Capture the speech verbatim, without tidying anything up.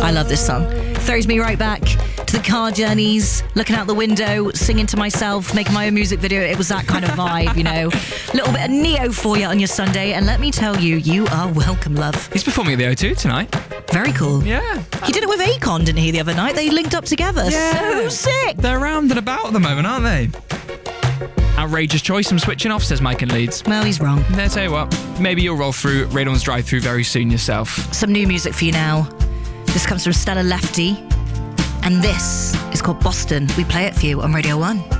I love this song. Throws me right back to the car journeys, looking out the window, singing to myself, making my own music video. It was that kind of vibe, you know. A little bit of Neo for you on your Sunday, and let me tell you, you are welcome, love. He's performing at the O two tonight. Very cool. Yeah. He did it with Akon, didn't he, the other night? They linked up together. Yeah. So sick. They're around and about at the moment, aren't they? Outrageous choice. I'm switching off, says Mike in Leeds. Well, he's wrong. There, tell you what, maybe you'll roll through Radion's drive-through very soon yourself. Some new music for you now. This comes from Stella Lefty, and this is called Boston. We play it for you on Radio one.